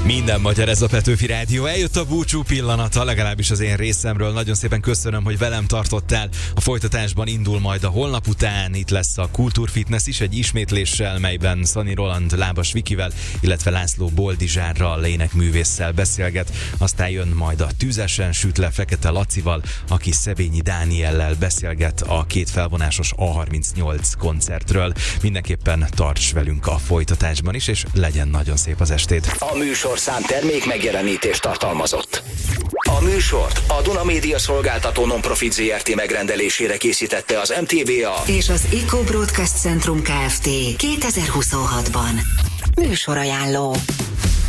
Minden magyar, ez a Petőfi Rádió. Eljött a búcsú pillanata, legalábbis az én részemről. Nagyon szépen köszönöm, hogy velem tartottál. A folytatásban indul majd a holnap után. Itt lesz a Kultúrfitness is egy ismétléssel, melyben Szani Roland Lábas Vikivel, illetve László Boldizsárral, énekművésszel beszélget. Aztán jön majd a Tüzesen süt le Fekete Lacival, aki Szebényi Dániellel beszélget a két felvonásos A38 koncertről. Mindenképpen tarts velünk a folytatásban is, és legyen nagyon szép az estéd. A műsorszám termék megjelenítést tartalmazott. A műsort a Duna Média Szolgáltató Nonprofit Zrt. Megrendelésére készítette az MTVA és az Eco Broadcast Centrum Kft. 2026-ban. Műsorajánló.